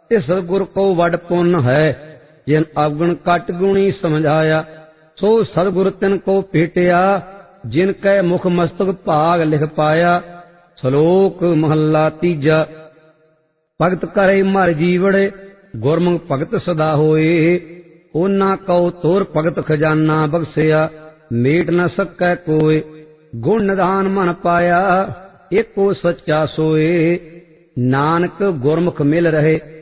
ਇਸ ਗੁਰ ਕੋ ਵਡ ਪੁੰਨ ਹੈ, ਜਿਨ ਅਵਗੁਣ ਘਟ ਗੁਣੀ ਸਮਝਾਇਆ। ਸੋ ਸਤਿਗੁਰ ਤਿਨ ਕੋ ਭੇਟਿਆ, ਜਿਨ ਕੈ ਮੁਖ ਮਸਤਕ ਭਾਗ ਲਿਖ ਪਾਇਆ। ਸ਼ਲੋਕ ਮਹੱਲਾ ਤੀਜਾ। ਭਗਤ ਕਰੇ ਮਰ ਜੀਵੜੇ, ਗੁਰਮੁਖ ਭਗਤ ਸਦਾ ਹੋਏ। ਉਹਨਾਂ ਕਉ ਤੋਰ ਭਗਤ ਖਜ਼ਾਨਾ ਬਖਸਿਆ, ਮੇਟ ਨ ਸਕੈ ਕੋਇ। ਗੁਣ ਨਿਧਾਨ ਮਨ ਪਾਇਆ, ਏਕੋ ਸੱਚਾ ਸੋਏ। ਨਾਨਕ ਗੁਰਮੁਖ ਮਿਲ ਰਹੇ,